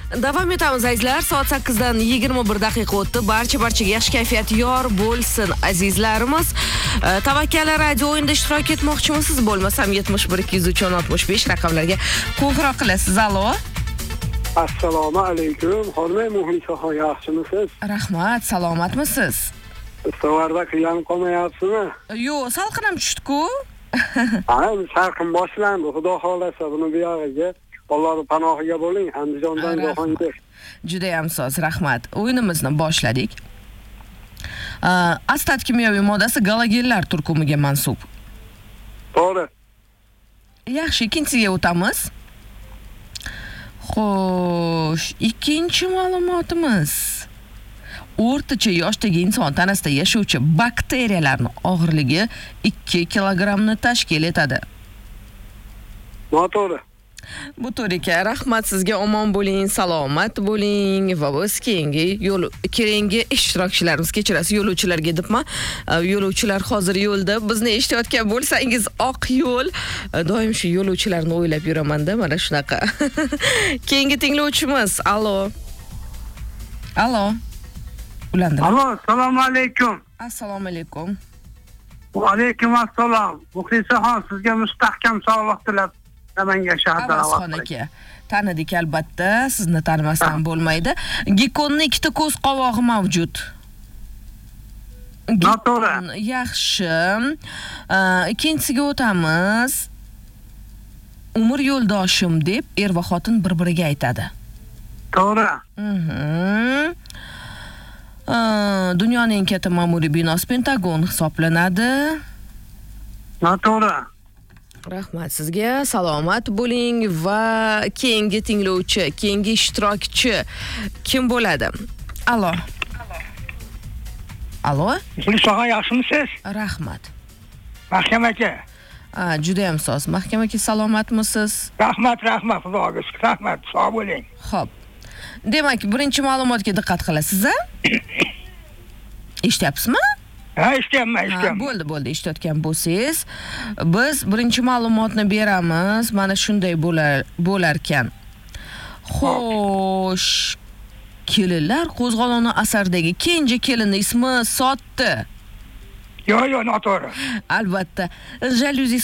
Davom etamiz azizlar. Soat 8dan 21 daqiqa o'tdi. Barchaga yaxshi kayfiyat yor bo'lsin azizlarimiz. Tavakkal radio o'yinida ishtirok etmoqchimisiz? Bo'lmasam 71 203 65 raqamlarga qo'ng'iroq qilasiz. Alo. Assalomu alaykum. Xormay muxlisaxon, yaxshimisiz? Rahmat, salomatmisiz? Savarda qiynalib qolmayapsizmi? Yo'q, salqinam tushdi-ku. Ha, salqin boshlandi. Xudo xolasa buni bu yog'iga Allohning panohiga bo'ling. Andijondan Jahongir. Juda ham soz, rahmat. O'yinimizni boshladik. Astat kimyoviy moddasi galogenlar turkumiga mansub. To'g'ri. Yaxshi, ikkinchisiga o'tamiz. Xo'sh, ikkinchi ma'lumotimiz. O'rtacha yoshdagi inson tanasida yashovchi bakteriyalarning og'irligi 2 kilogramni tashkil etadi. Noto'g'ri. Bu to'g'ri ekan. Rahmat sizga, omon bo'ling, salomat bo'ling va biz keyingi ishtirokchilarimiz, kechirasiz, yo'lovchilarga debman. Yo'lovchilar hozir yo'lda. Bizni eshitayotgan bo'lsangiz, oq yo'l. Doim shu yo'lovchilarni o'ylab yuraman-da, mana shunaqa. Keyingi tinglovchimiz. Alo. Alo. Ulandim. Alo, assalomu alaykum. Assalomu alaykum. Va alaykum assalom. Muxlisaxon, sizga mustahkam sog'liq tilab Namangan shahridan Avazxon aka. Tanidik albatta, sizni tanimasdan bo'lmaydi. Gekonning ikkita ko'z qovog'i mavjud. Noto'g'ri. Yaxshi. Ikkinchisiga o'tamiz. Umr yo'ldoshim deb er va xotin bir-biriga aytadi. To'g'ri. Dunyoning eng katta ma'muriy binosi Pentagon hisoblanadi. Noto'g'ri. Rahmat sizga, salomat bo'ling va keyingi tinglovchi, keyingi ishtirokchi kim bo'ladi? Alo. Alo? Muxlisaxon, yaxshimisiz? Rahmat. Mahkam aka. Juda ham soz. Mahkam aka, salomatmisiz? Rahmat, xudoga shukr. Rahmat, sog' bo'ling. Xo'p. Demak, birinchi ma'lumotga diqqat qilasiz-a? Eshityapsizmi? Ha, eshitayapman. Bo'ldi, eshitayotgan bo'lsangiz, biz birinchi ma'lumotni beramiz. Mana shunday bo'lar ekan. Xo'sh, kelinlar qo'zg'oloni asaridagi kenja kelinning ismi Sotdi. Yo'q, noto'g'ri. Albatta, jalyuzi